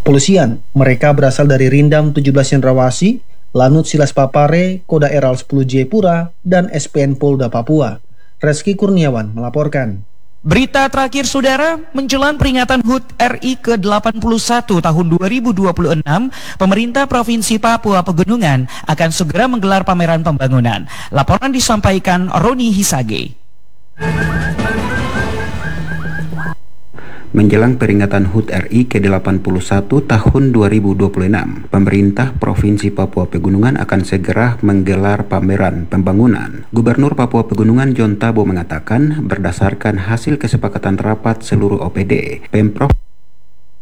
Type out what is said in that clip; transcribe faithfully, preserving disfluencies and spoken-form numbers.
kepolisian. Mereka berasal dari Rindam tujuh belas Cendrawasih, Lanut Silas Papare, Koda Eral sepuluh Jayapura, dan S P N Polda Papua. Reski Kurniawan melaporkan. Berita terakhir saudara, menjelang peringatan H U T R I ke delapan puluh satu tahun dua ribu dua puluh enam, pemerintah Provinsi Papua Pegunungan akan segera menggelar pameran pembangunan. Laporan disampaikan Roni Hisage. Menjelang peringatan H U T R I ke delapan puluh satu tahun dua ribu dua puluh enam, pemerintah Provinsi Papua Pegunungan akan segera menggelar pameran pembangunan. Gubernur Papua Pegunungan John Tabo mengatakan, berdasarkan hasil kesepakatan rapat seluruh O P D, Pemprov